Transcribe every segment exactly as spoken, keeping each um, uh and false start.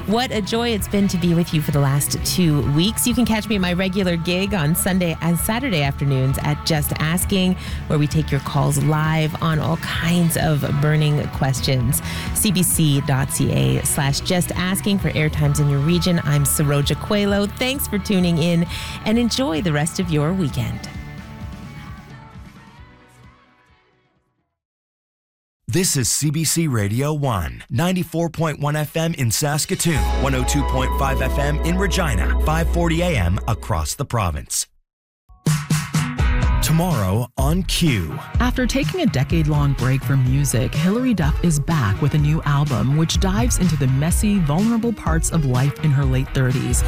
What a joy it's been to be with you for the last two weeks. You can catch me at my regular gig on Sunday and Saturday afternoons at Just Asking, where we take your calls live on all kinds of burning questions. cbc.ca slash just asking for airtimes in your region. I'm Saroja Coelho. Thanks for tuning in and enjoy the rest of your weekend. This is C B C Radio one, ninety-four point one F M in Saskatoon, one oh two point five F M in Regina, five forty A M across the province. Tomorrow on Q. After taking a decade-long break from music, Hilary Duff is back with a new album which dives into the messy, vulnerable parts of life in her late thirties.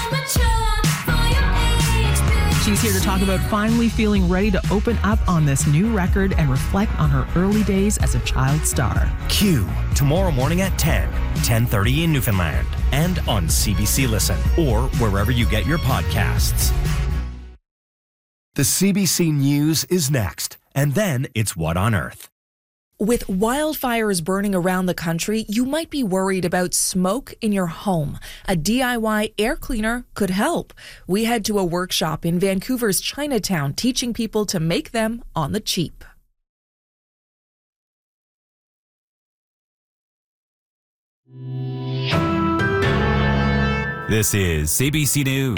She's here to talk about finally feeling ready to open up on this new record and reflect on her early days as a child star. Q, tomorrow morning at ten, ten thirty in Newfoundland, and on C B C Listen, or wherever you get your podcasts. The C B C News is next, and then it's What on Earth. With wildfires burning around the country, you might be worried about smoke in your home. A D I Y air cleaner could help. We head to a workshop in Vancouver's Chinatown, teaching people to make them on the cheap. This is C B C News.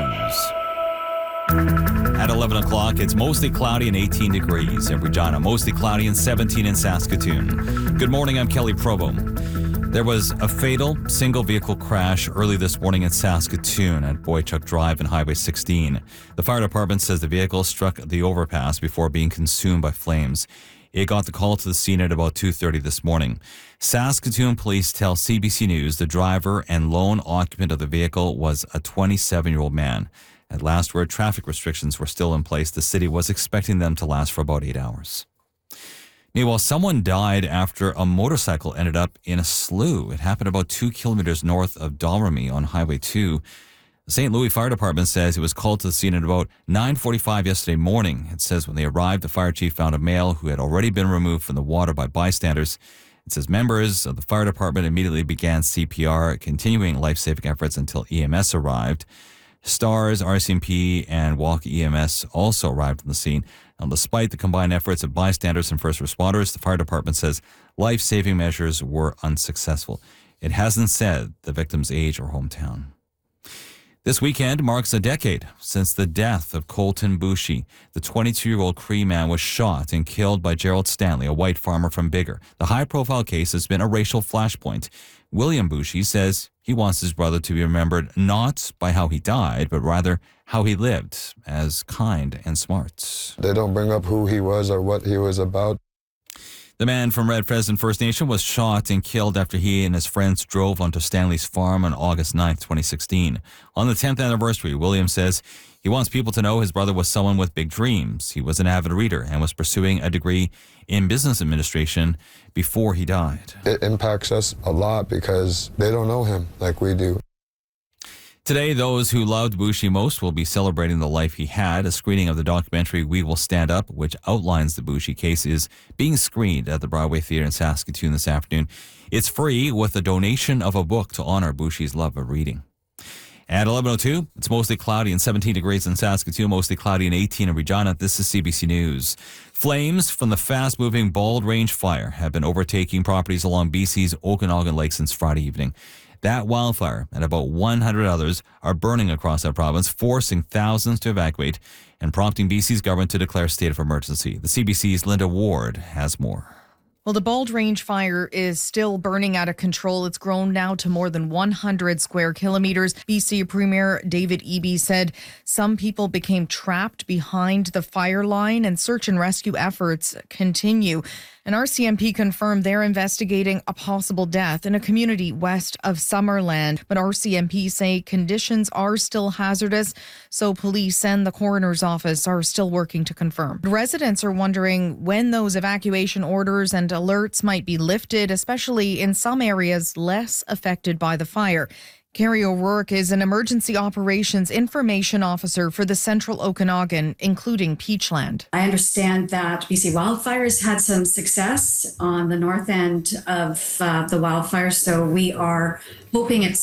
At eleven o'clock, it's mostly cloudy and eighteen degrees in Regina, mostly cloudy and seventeen in Saskatoon. Good morning, I'm Kelly Provo. There was a fatal single-vehicle crash early this morning in Saskatoon at Boychuk Drive and Highway sixteen. The fire department says the vehicle struck the overpass before being consumed by flames. It got the call to the scene at about two thirty this morning. Saskatoon police tell C B C News the driver and lone occupant of the vehicle was a twenty-seven-year-old man. At last word, traffic restrictions were still in place. The city was expecting them to last for about eight hours. Meanwhile, someone died after a motorcycle ended up in a slough. It happened about two kilometers north of Dalrymie on Highway two. The Saint Louis Fire Department says it was called to the scene at about nine forty-five yesterday morning. It says when they arrived, the fire chief found a male who had already been removed from the water by bystanders. It says members of the fire department immediately began C P R, continuing life-saving efforts until E M S arrived. STARS, R C M P, and Walk E M S also arrived on the scene. Now, despite the combined efforts of bystanders and first responders, the fire department says life-saving measures were unsuccessful. It hasn't said the victim's age or hometown. This weekend marks a decade since the death of Colton Boushie. The twenty-two-year-old Cree man was shot and killed by Gerald Stanley, a white farmer from Biggar. The high-profile case has been a racial flashpoint. William Boushie says he wants his brother to be remembered not by how he died, but rather how he lived, as kind and smart. They don't bring up who he was or what he was about. The man from Red Pheasant First Nation was shot and killed after he and his friends drove onto Stanley's farm on August ninth, twenty sixteen. On the tenth anniversary, William says he wants people to know his brother was someone with big dreams. He was an avid reader and was pursuing a degree in business administration before he died. It impacts us a lot because they don't know him like we do. Today, those who loved Boushie most will be celebrating the life he had. A screening of the documentary We Will Stand Up, which outlines the Boushie case, is being screened at the Broadway Theatre in Saskatoon this afternoon. It's free with a donation of a book to honor Boushie's love of reading. At eleven oh two, it's mostly cloudy and seventeen degrees in Saskatoon, mostly cloudy and eighteen in Regina. This is C B C News. Flames from the fast-moving Bald Range fire have been overtaking properties along B C's Okanagan Lake since Friday evening. That wildfire and about one hundred others are burning across that province, forcing thousands to evacuate and prompting B C's government to declare a state of emergency. The C B C's Linda Ward has more. Well, the Bald Range fire is still burning out of control. It's grown now to more than one hundred square kilometers. B C Premier David Eby said some people became trapped behind the fire line and search and rescue efforts continue. And R C M P confirmed they're investigating a possible death in a community west of Summerland. But R C M P say conditions are still hazardous, so police and the coroner's office are still working to confirm. Residents are wondering when those evacuation orders and alerts might be lifted, especially in some areas less affected by the fire. Carrie O'Rourke is an emergency operations information officer for the Central Okanagan, including Peachland. I understand that B C Wildfires had some success on the north end of uh, the wildfire, so we are hoping it's